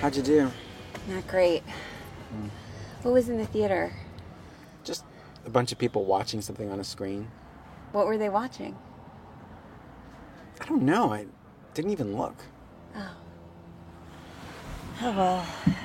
How'd you do? Not great. What was in the theater? Just a bunch of people watching something on a screen. What were they watching? I don't know. I didn't even look. Oh. Oh, well,